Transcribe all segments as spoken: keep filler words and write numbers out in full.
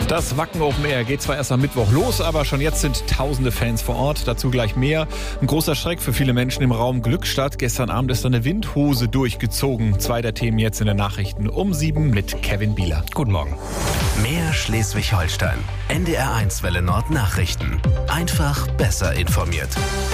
Das Wacken Open Air geht zwar erst am Mittwoch los, aber schon jetzt sind tausende Fans vor Ort. Dazu gleich mehr. Ein großer Schreck für viele Menschen im Raum Glückstadt. Gestern Abend ist eine Windhose durchgezogen. Zwei der Themen jetzt in den Nachrichten um sieben mit Kevin Bieler. Guten Morgen. Mehr Schleswig-Holstein. N D R eins Welle Nord Nachrichten. Einfach besser informiert.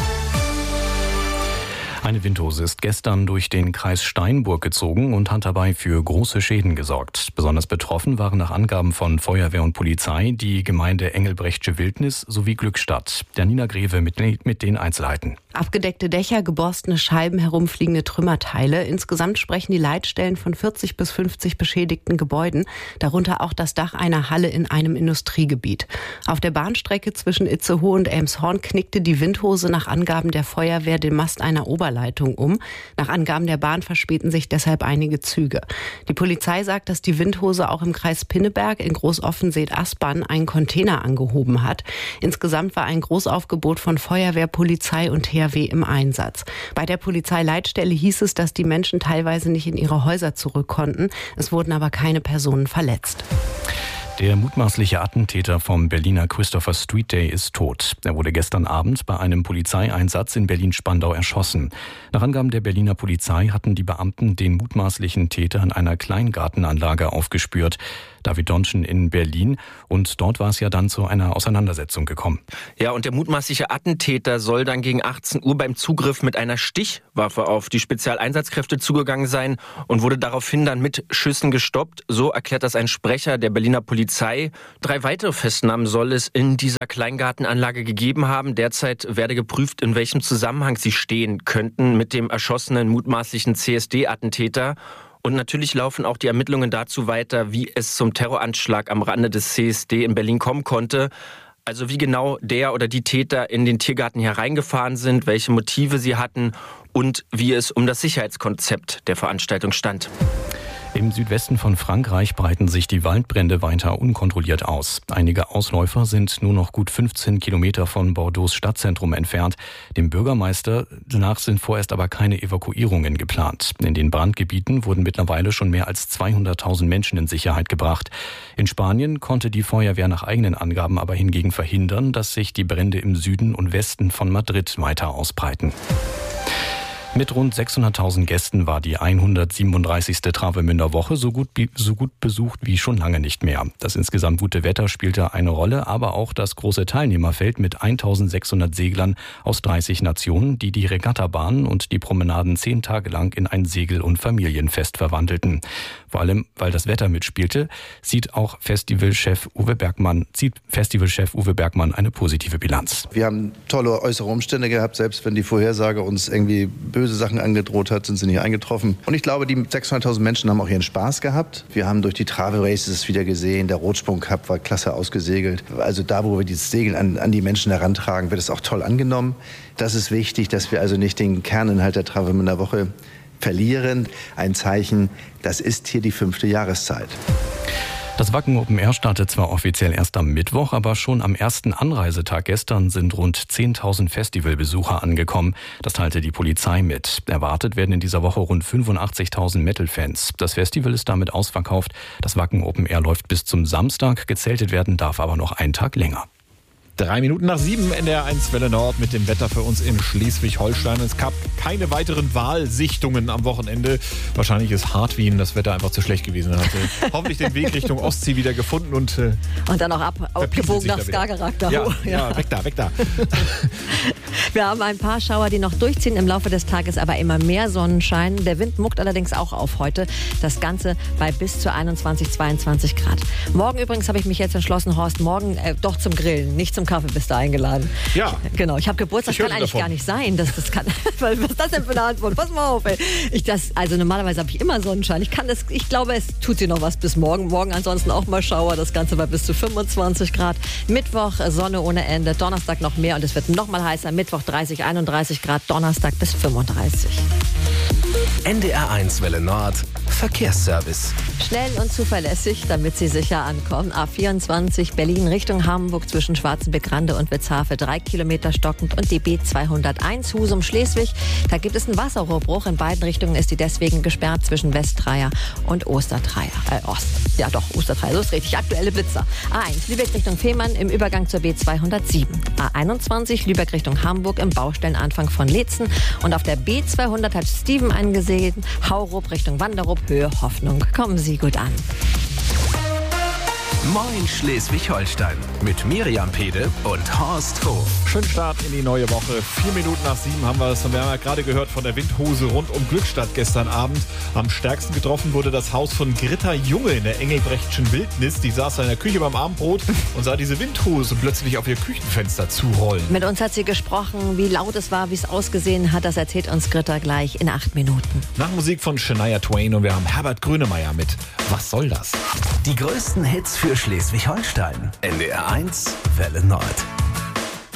Eine Windhose ist gestern durch den Kreis Steinburg gezogen und hat dabei für große Schäden gesorgt. Besonders betroffen waren nach Angaben von Feuerwehr und Polizei die Gemeinde Engelbrechtsche Wildnis sowie Glückstadt. Janina Greve mit, mit den Einzelheiten. Abgedeckte Dächer, geborstene Scheiben, herumfliegende Trümmerteile. Insgesamt sprechen die Leitstellen von vierzig bis fünfzig beschädigten Gebäuden, darunter auch das Dach einer Halle in einem Industriegebiet. Auf der Bahnstrecke zwischen Itzehoe und Elmshorn knickte die Windhose nach Angaben der Feuerwehr den Mast einer Oberleitung um. Nach Angaben der Bahn verspäten sich deshalb einige Züge. Die Polizei sagt, dass die Windhose auch im Kreis Pinneberg in Großoffenseth-Aspern einen Container angehoben hat. Insgesamt war ein Großaufgebot von Feuerwehr, Polizei und T H W im Einsatz. Bei der Polizeileitstelle hieß es, dass die Menschen teilweise nicht in ihre Häuser zurück konnten. Es wurden aber keine Personen verletzt. Der mutmaßliche Attentäter vom Berliner Christopher Street Day ist tot. Er wurde gestern Abend bei einem Polizeieinsatz in Berlin-Spandau erschossen. Nach Angaben der Berliner Polizei hatten die Beamten den mutmaßlichen Täter in einer Kleingartenanlage aufgespürt. David Donschen in Berlin. Und dort war es ja dann zu einer Auseinandersetzung gekommen. Ja, und der mutmaßliche Attentäter soll dann gegen achtzehn Uhr beim Zugriff mit einer Stichwaffe auf die Spezialeinsatzkräfte zugegangen sein und wurde daraufhin dann mit Schüssen gestoppt. So erklärt das ein Sprecher der Berliner Polizei. Drei weitere Festnahmen soll es in dieser Kleingartenanlage gegeben haben. Derzeit werde geprüft, in welchem Zusammenhang sie stehen könnten mit dem erschossenen mutmaßlichen C S D-Attentäter. Und natürlich laufen auch die Ermittlungen dazu weiter, wie es zum Terroranschlag am Rande des C S D in Berlin kommen konnte. Also wie genau der oder die Täter in den Tiergarten hereingefahren sind, welche Motive sie hatten und wie es um das Sicherheitskonzept der Veranstaltung stand. Im Südwesten von Frankreich breiten sich die Waldbrände weiter unkontrolliert aus. Einige Ausläufer sind nur noch gut fünfzehn Kilometer von Bordeaux Stadtzentrum entfernt. Dem Bürgermeister nach sind vorerst aber keine Evakuierungen geplant. In den Brandgebieten wurden mittlerweile schon mehr als zweihunderttausend Menschen in Sicherheit gebracht. In Spanien konnte die Feuerwehr nach eigenen Angaben aber hingegen verhindern, dass sich die Brände im Süden und Westen von Madrid weiter ausbreiten. Mit rund sechshunderttausend Gästen war die hundertsiebenunddreißigste Travemünder Woche so gut, so gut besucht wie schon lange nicht mehr. Das insgesamt gute Wetter spielte eine Rolle, aber auch das große Teilnehmerfeld mit eintausendsechshundert Seglern aus dreißig Nationen, die die Regattabahnen und die Promenaden zehn Tage lang in ein Segel- und Familienfest verwandelten. Vor allem, weil das Wetter mitspielte, sieht auch Festivalchef Uwe Bergmann, zieht Festivalchef Uwe Bergmann eine positive Bilanz. Wir haben tolle äußere Umstände gehabt, selbst wenn die Vorhersage uns irgendwie böse Sachen angedroht hat, sind sie nicht eingetroffen. Und ich glaube, die sechshunderttausend Menschen haben auch ihren Spaß gehabt. Wir haben durch die Travel Races wieder gesehen, der Rotsprung Cup war klasse ausgesegelt. Also da, wo wir dieses Segeln an, an die Menschen herantragen, wird es auch toll angenommen. Das ist wichtig, dass wir also nicht den Kerninhalt der Travemünder Woche verlieren. Ein Zeichen, das ist hier die fünfte Jahreszeit. Das Wacken Open Air startet zwar offiziell erst am Mittwoch, aber schon am ersten Anreisetag gestern sind rund zehntausend Festivalbesucher angekommen. Das teilte die Polizei mit. Erwartet werden in dieser Woche rund fünfundachtzigtausend Metal-Fans. Das Festival ist damit ausverkauft. Das Wacken Open Air läuft bis zum Samstag. Gezeltet werden darf aber noch einen Tag länger. Drei Minuten nach sieben, N D R eins Welle Nord mit dem Wetter für uns in Schleswig-Holstein. Es gab keine weiteren Wahlsichtungen am Wochenende. Wahrscheinlich ist Hartwien das Wetter einfach zu schlecht gewesen. Er hatte hoffentlich den Weg Richtung Ostsee wieder gefunden und äh, und dann auch ab, abgebogen nach Skagerrak. Da ja, hoch. Ja. ja, weg da, weg da. Wir haben ein paar Schauer, die noch durchziehen im Laufe des Tages, aber immer mehr Sonnenschein. Der Wind muckt allerdings auch auf heute. Das Ganze bei bis zu einundzwanzig, zweiundzwanzig Grad. Morgen übrigens habe ich mich jetzt entschlossen, Horst, morgen äh, doch zum Grillen, nicht zum Kaffee bist du eingeladen. Ja. Genau, ich habe Geburtstag, das kann eigentlich davon. gar nicht sein. Das, das kann, was ist das denn für eine Antwort? Pass mal auf, ey. Ich das, also normalerweise habe ich immer Sonnenschein. Ich kann das, ich glaube, es tut sich noch was bis morgen. Morgen ansonsten auch mal Schauer. Das Ganze bei bis zu fünfundzwanzig Grad. Mittwoch Sonne ohne Ende. Donnerstag noch mehr und es wird noch mal heißer. Mittwoch dreißig, einunddreißig Grad. Donnerstag bis fünfunddreißig. N D R eins Welle Nord Verkehrsservice. Schnell und zuverlässig, damit Sie sicher ankommen. A vierundzwanzig Berlin Richtung Hamburg zwischen Schwarzenbeck-Rande und Witzhafe drei Kilometer stockend und die B zweihunderteins Husum-Schleswig. Da gibt es einen Wasserrohrbruch. In beiden Richtungen ist die deswegen gesperrt zwischen Westtreier und Ostertreier. Äh, Ost. Ja doch, Ostertreier, so ist richtig. Aktuelle Blitzer. A eins Lübeck Richtung Fehmarn im Übergang zur B zweihundertsieben. A einundzwanzig Lübeck Richtung Hamburg im Baustellenanfang von Leetzen. Und auf der B zweihundert hat Steven angesehen. Haurup Richtung Wanderup, Höhe Hoffnung. Kommen Sie gut an. Moin Schleswig-Holstein mit Miriam Pede und Horst Hof. Schönen Start in die neue Woche. Vier Minuten nach sieben haben wir es. Und wir haben ja gerade gehört von der Windhose rund um Glückstadt gestern Abend. Am stärksten getroffen wurde das Haus von Gritta Junge in der Engelbrechtschen Wildnis. Die saß in der Küche beim Abendbrot und sah diese Windhose plötzlich auf ihr Küchenfenster zurollen. Mit uns hat sie gesprochen, wie laut es war, wie es ausgesehen hat. Das erzählt uns Gritta gleich in acht Minuten. Nach Musik von Shania Twain und wir haben Herbert Grönemeyer mit Was soll das? Die größten Hits für Schleswig-Holstein. N D R eins Welle Nord.